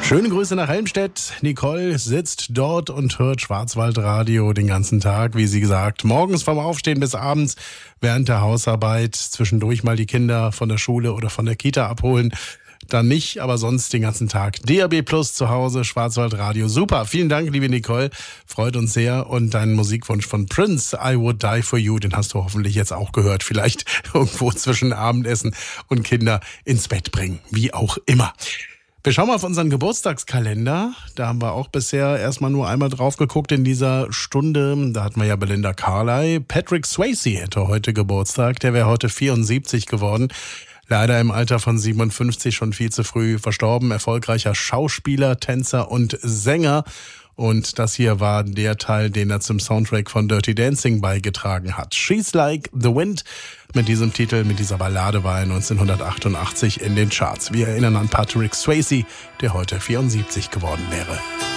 Schöne Grüße nach Helmstedt. Nicole sitzt dort und hört Schwarzwaldradio den ganzen Tag, wie sie gesagt. Morgens vom Aufstehen bis abends während der Hausarbeit, zwischendurch mal die Kinder von der Schule oder von der Kita abholen. Dann nicht, aber sonst den ganzen Tag. DAB Plus zu Hause, Schwarzwaldradio. Super, vielen Dank, liebe Nicole. Freut uns sehr. Und deinen Musikwunsch von Prince, I Would Die For You, den hast du hoffentlich jetzt auch gehört. Vielleicht irgendwo zwischen Abendessen und Kinder ins Bett bringen. Wie auch immer. Wir schauen mal auf unseren Geburtstagskalender. Da haben wir auch bisher erstmal nur einmal drauf geguckt in dieser Stunde. Da hatten wir ja Belinda Carlisle. Patrick Swayze hätte heute Geburtstag. Der wäre heute 74 geworden. Leider im Alter von 57 schon viel zu früh verstorben. Erfolgreicher Schauspieler, Tänzer und Sänger. Und das hier war der Teil, den er zum Soundtrack von Dirty Dancing beigetragen hat. She's Like the Wind. Mit diesem Titel, mit dieser Ballade war er 1988 in den Charts. Wir erinnern an Patrick Swayze, der heute 74 geworden wäre.